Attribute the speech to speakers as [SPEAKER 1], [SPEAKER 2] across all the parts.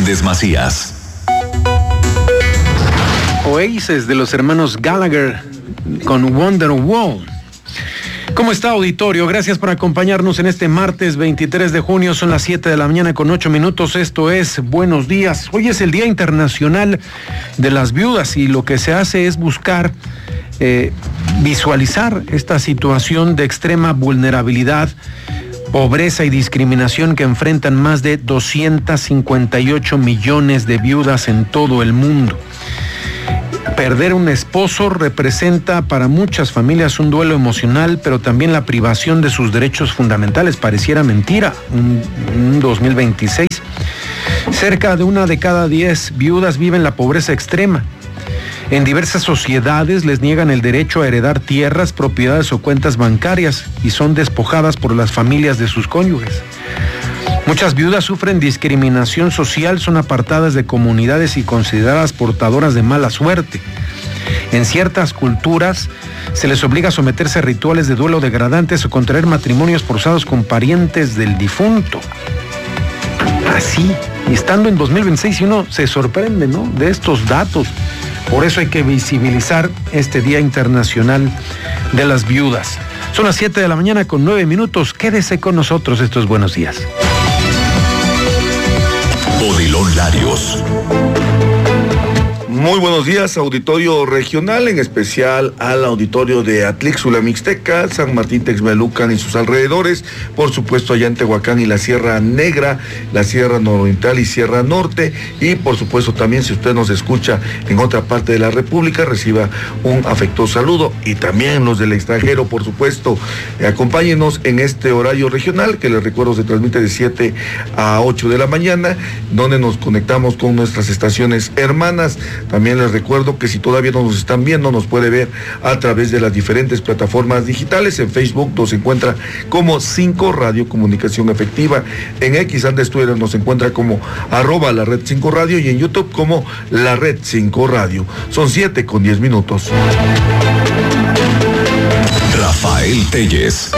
[SPEAKER 1] Hernández Macías.
[SPEAKER 2] Oasis de los hermanos Gallagher con Wonderwall. ¿Cómo está, auditorio? Gracias por acompañarnos en este martes 23 de junio. Son las 7 de la mañana con 8 minutos. Esto es Buenos Días. Hoy es el Día Internacional de las Viudas y lo que se hace es buscar visualizar esta situación de extrema vulnerabilidad, pobreza y discriminación que enfrentan más de 258 millones de viudas en todo el mundo. Perder un esposo representa para muchas familias un duelo emocional, pero también la privación de sus derechos fundamentales. Pareciera mentira, en 2026. Cerca de 1 de cada 10 viudas viven la pobreza extrema. En diversas sociedades les niegan el derecho a heredar tierras, propiedades o cuentas bancarias y son despojadas por las familias de sus cónyuges. Muchas viudas sufren discriminación social, son apartadas de comunidades y consideradas portadoras de mala suerte. En ciertas culturas se les obliga a someterse a rituales de duelo degradantes o contraer matrimonios forzados con parientes del difunto. Así, y estando en 2026, uno se sorprende, ¿no?, de estos datos. Por eso hay que visibilizar este Día Internacional de las Viudas. Son las 7 de la mañana con 9 minutos. Quédese con nosotros, estos Buenos Días.
[SPEAKER 1] Odilon Larios.
[SPEAKER 3] Muy buenos días, auditorio regional, en especial al auditorio de Atlixula Mixteca, San Martín Texmelucan y sus alrededores, por supuesto allá en Tehuacán y la Sierra Negra, la Sierra Nororiental y Sierra Norte, y por supuesto también si usted nos escucha en otra parte de la República, reciba un afectuoso saludo, y también los del extranjero, por supuesto, acompáñenos en este horario regional, que les recuerdo se transmite de 7 a 8 de la mañana, donde nos conectamos con nuestras estaciones hermanas. También les recuerdo que si todavía no nos están viendo, nos puede ver a través de las diferentes plataformas digitales. En Facebook nos encuentra como 5 Radio Comunicación Efectiva. En X, antes Twitter, nos encuentra como @la red 5 Radio y en YouTube como la red 5 Radio. Son 7 con 10 minutos.
[SPEAKER 1] Rafael Telles.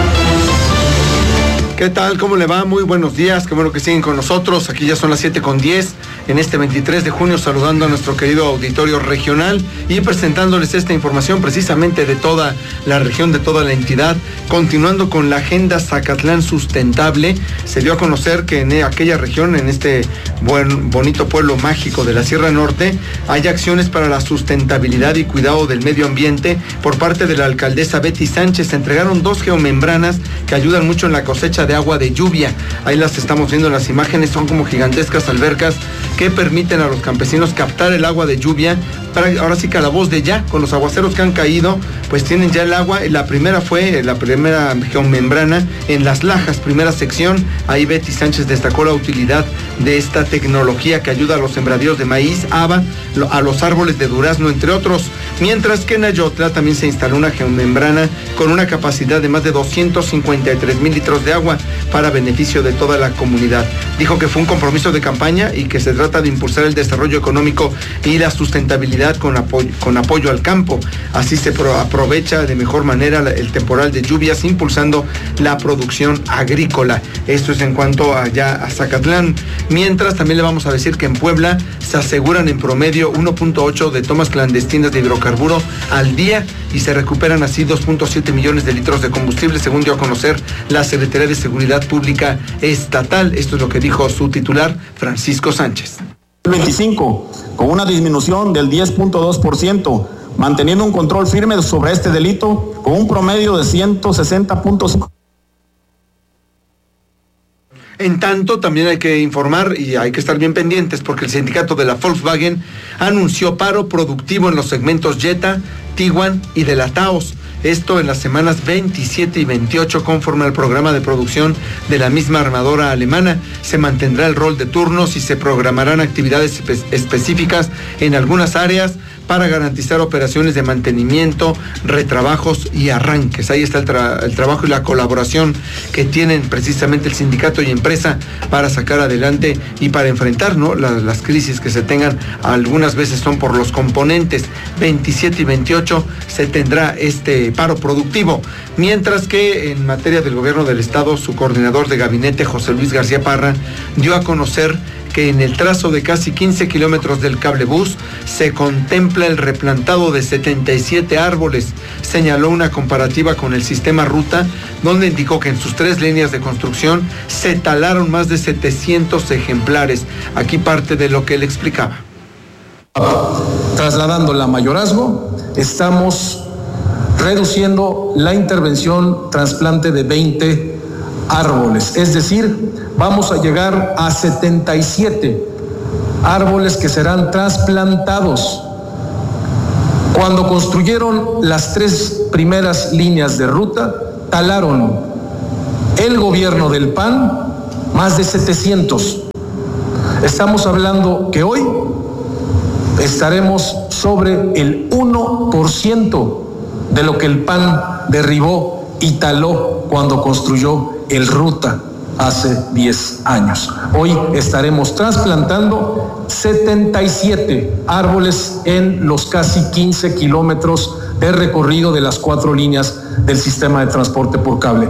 [SPEAKER 4] ¿Qué tal? ¿Cómo le va? Muy buenos días, qué bueno que siguen con nosotros. Aquí ya son las 7:10 en este 23 de junio, saludando a nuestro querido auditorio regional y presentándoles esta información precisamente de toda la región, de toda la entidad. Continuando con la agenda Zacatlán Sustentable, se dio a conocer que en aquella región, en este bonito pueblo mágico de la Sierra Norte, hay acciones para la sustentabilidad y cuidado del medio ambiente por parte de la alcaldesa Betty Sánchez. Se entregaron 2 geomembranas que ayudan mucho en la cosecha de agua de lluvia. Ahí las estamos viendo en las imágenes, son como gigantescas albercas que permiten a los campesinos captar el agua de lluvia para, ahora sí que a la voz de ya, con los aguaceros que han caído, pues tienen ya el agua. La primera fue la primera geomembrana en Las Lajas, primera sección. Ahí Betty Sánchez destacó la utilidad de esta tecnología que ayuda a los sembradíos de maíz, haba, a los árboles de durazno, entre otros. Mientras que en Ayotla también se instaló una geomembrana con una capacidad de más de 253,000 litros de agua para beneficio de toda la comunidad. Dijo que fue un compromiso de campaña y que se trata de impulsar el desarrollo económico y la sustentabilidad con apoyo al campo. Así se aprovecha de mejor manera el temporal de lluvias, impulsando la producción agrícola. Esto es en cuanto allá a Zacatlán. Mientras también le vamos a decir que en Puebla se aseguran en promedio 1.8 de tomas clandestinas de hidrocarburo al día y se recuperan así 2.7 millones de litros de combustible, según dio a conocer la Secretaría de Seguridad Pública Estatal. Esto es lo que dijo su titular, Francisco Sánchez.
[SPEAKER 5] 25, con una disminución del 10.2%, manteniendo un control firme sobre este delito con un promedio de 160.5.
[SPEAKER 4] En tanto, también hay que informar y hay que estar bien pendientes porque el sindicato de la Volkswagen anunció paro productivo en los segmentos Jetta, Tiguan y de la Taos. Esto en las semanas 27 y 28, conforme al programa de producción de la misma armadora alemana. Se mantendrá el rol de turnos y se programarán actividades específicas en algunas áreas para garantizar operaciones de mantenimiento, retrabajos y arranques. Ahí está el trabajo y la colaboración que tienen precisamente el sindicato y empresa para sacar adelante y para enfrentar, ¿no?, las crisis que se tengan. Algunas veces son por los componentes. 27 y 28 se tendrá este paro productivo. Mientras que en materia del gobierno del estado, su coordinador de gabinete, José Luis García Parra, dio a conocer que en el trazo de casi 15 kilómetros del cablebús se contempla el replantado de 77 árboles. Señaló una comparativa con el sistema Ruta, donde indicó que en sus 3 líneas de construcción se talaron más de 700 ejemplares. Aquí parte de lo que él explicaba.
[SPEAKER 6] Trasladando la mayorazgo, estamos reduciendo la intervención trasplante de 20 árboles, es decir, vamos a llegar a 77 árboles que serán trasplantados. Cuando construyeron las 3 primeras líneas de ruta, talaron el gobierno del PAN más de 700. Estamos hablando que hoy estaremos sobre el 1% de lo que el PAN derribó y taló cuando construyó el Ruta hace 10 años. Hoy estaremos trasplantando 77 árboles en los casi 15 kilómetros de recorrido de las 4 líneas del sistema de transporte por cable.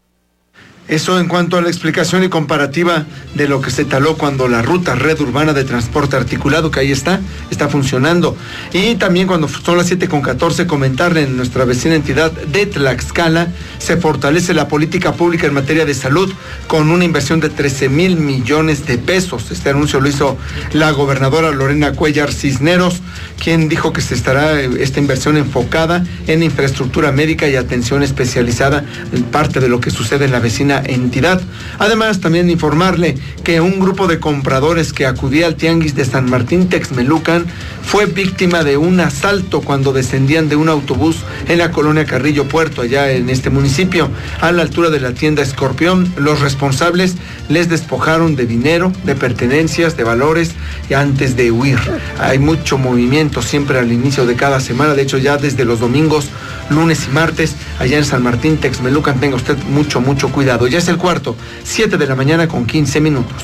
[SPEAKER 4] Eso en cuanto a la explicación y comparativa de lo que se taló cuando la ruta red urbana de transporte articulado, que ahí está funcionando. Y también cuando son las 7:14, comentarle en nuestra vecina entidad de Tlaxcala, se fortalece la política pública en materia de salud con una inversión de 13,000 millones de pesos. Este anuncio lo hizo la gobernadora Lorena Cuellar Cisneros, quien dijo que se estará esta inversión enfocada en infraestructura médica y atención especializada, en parte de lo que sucede en la vecina entidad. Además, también informarle que un grupo de compradores que acudía al tianguis de San Martín Texmelucan fue víctima de un asalto cuando descendían de un autobús en la colonia Carrillo Puerto, allá en este municipio, a la altura de la tienda Escorpión. Los responsables les despojaron de dinero, de pertenencias, de valores, y antes de huir. Hay mucho movimiento siempre al inicio de cada semana, de hecho ya desde los domingos, lunes y martes, allá en San Martín Texmelucan. Tenga usted mucho cuidado. Ya es el cuarto, 7 de la mañana con 15 minutos.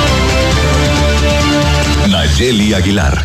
[SPEAKER 1] Nayeli Aguilar.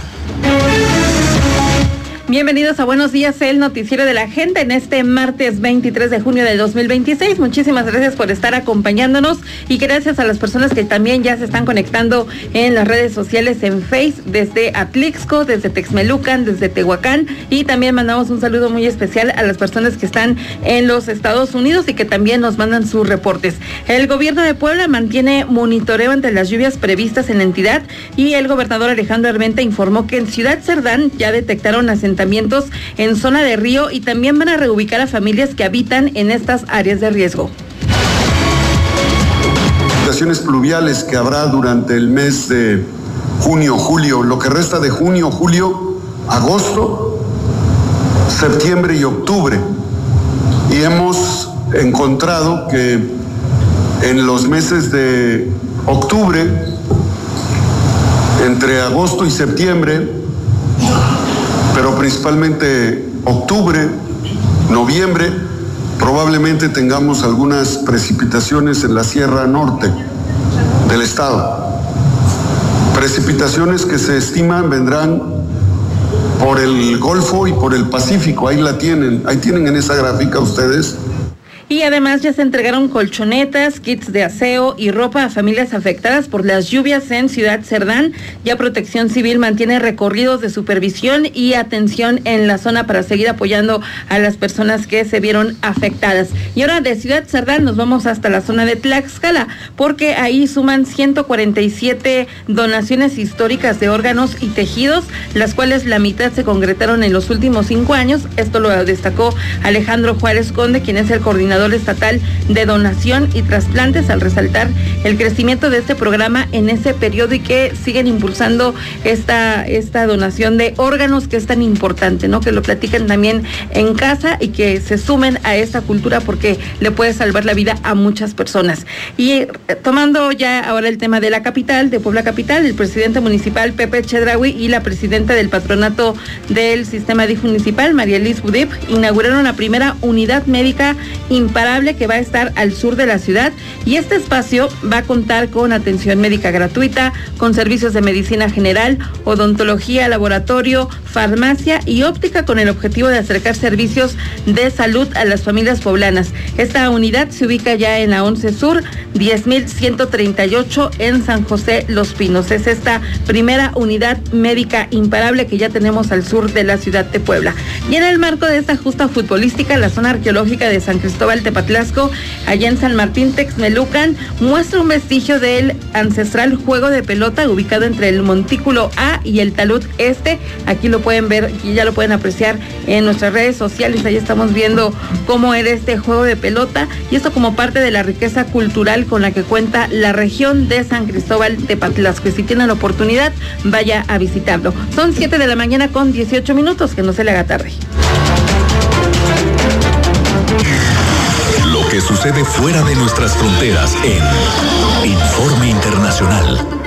[SPEAKER 7] Bienvenidos a Buenos Días, el noticiero de la gente en este martes 23 de junio del 2026. Muchísimas gracias por estar acompañándonos y gracias a las personas que también ya se están conectando en las redes sociales en Face, desde Atlixco, desde Texmelucan, desde Tehuacán, y también mandamos un saludo muy especial a las personas que están en los Estados Unidos y que también nos mandan sus reportes. El gobierno de Puebla mantiene monitoreo ante las lluvias previstas en la entidad y el gobernador Alejandro Armenta informó que en Ciudad Cerdán ya detectaron asentamientos en zona de río y también van a reubicar a familias que habitan en estas áreas de riesgo.
[SPEAKER 8] Precipitaciones pluviales que habrá durante el mes de junio, julio, lo que resta de junio, julio, agosto, septiembre y octubre. Y hemos encontrado que en los meses de octubre, entre agosto y septiembre, pero principalmente octubre, noviembre, probablemente tengamos algunas precipitaciones en la Sierra Norte del estado. Precipitaciones que se estiman vendrán por el Golfo y por el Pacífico. Ahí tienen en esa gráfica ustedes.
[SPEAKER 7] Y además ya se entregaron colchonetas, kits de aseo y ropa a familias afectadas por las lluvias en Ciudad Cerdán. Ya Protección Civil mantiene recorridos de supervisión y atención en la zona para seguir apoyando a las personas que se vieron afectadas. Y ahora de Ciudad Cerdán nos vamos hasta la zona de Tlaxcala, porque ahí suman 147 donaciones históricas de órganos y tejidos, las cuales la mitad se concretaron en los últimos 5 años. Esto lo destacó Alejandro Juárez Conde, quien es el coordinador estatal de donación y trasplantes, al resaltar el crecimiento de este programa en ese periodo y que siguen impulsando esta donación de órganos, que es tan importante, ¿no? Que lo platiquen también en casa y que se sumen a esta cultura, porque le puede salvar la vida a muchas personas. Y tomando ya ahora el tema de la capital, de Puebla capital, el presidente municipal Pepe Chedraui y la presidenta del patronato del sistema DIF municipal, María Liz Budip, inauguraron la primera unidad médica Imparable, que va a estar al sur de la ciudad, y este espacio va a contar con atención médica gratuita, con servicios de medicina general, odontología, laboratorio, farmacia y óptica, con el objetivo de acercar servicios de salud a las familias poblanas. Esta unidad se ubica ya en la 11 Sur, 10.138 en San José Los Pinos. Es esta primera unidad médica Imparable que ya tenemos al sur de la ciudad de Puebla. Y en el marco de esta justa futbolística, la zona arqueológica de San Cristóbal Tepatlasco, allá en San Martín Texmelucan, muestra un vestigio del ancestral juego de pelota ubicado entre el Montículo A y el Talud Este. Aquí lo pueden ver y ya lo pueden apreciar en nuestras redes sociales. Ahí estamos viendo cómo era este juego de pelota, y esto como parte de la riqueza cultural con la que cuenta la región de San Cristóbal Tepatlasco. Y si tienen la oportunidad, vaya a visitarlo. Son 7 de la mañana con 18 minutos, que no se le haga tarde.
[SPEAKER 1] Lo que sucede fuera de nuestras fronteras en Informe Internacional.